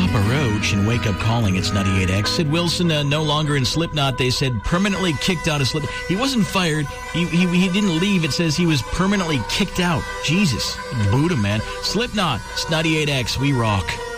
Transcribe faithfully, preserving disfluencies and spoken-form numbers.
Papa Roach and Wake Up Calling. It's ninety-eight X. Sid Wilson, uh, no longer in Slipknot. They said permanently kicked out of Slipknot. He wasn't fired. He, he he didn't leave. It says he was permanently kicked out. Jesus. Buddha, man. Slipknot. It's ninety-eight X. We rock.